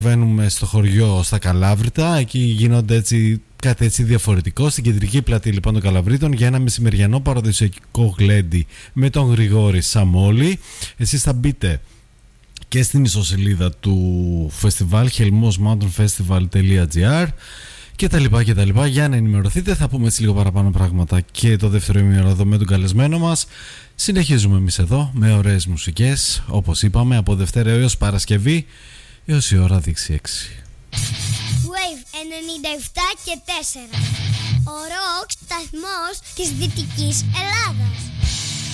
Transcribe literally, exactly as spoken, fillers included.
Βαίνουμε στο χωριό στα Καλάβρητα. Εκεί γίνονται έτσι, κάτι έτσι διαφορετικό. Στην κεντρική πλατεία λοιπόν των Καλαβρίτων για ένα μεσημεριανό παραδοσιακό γλέντι με τον Γρηγόρη Σαμόλη. Εσείς θα μπείτε και στην ιστοσελίδα του φεστιβάλ χελμός mountain festival τελεία gr και τα λοιπά και τα λοιπά για να ενημερωθείτε. Θα πούμε έτσι λίγο παραπάνω πράγματα και το δεύτερο ημίωρο εδώ με τον καλεσμένο μας. Συνεχίζουμε εμείς εδώ με ωραίες μουσικές, όπως είπαμε, από Δευτέρα έως Παρασκευή έως η ώρα δείξει έξι. Wave ενενήντα επτά και τέσσερα. Ο ροκ σταθμός της Δυτικής Ελλάδας.